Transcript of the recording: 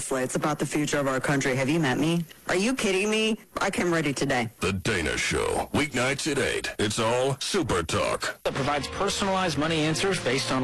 It's about the future of our country. Have you met me? Are you kidding me? I came ready today. The Dana Show, weeknights at 8. It's all Super Talk. That provides personalized money answers based on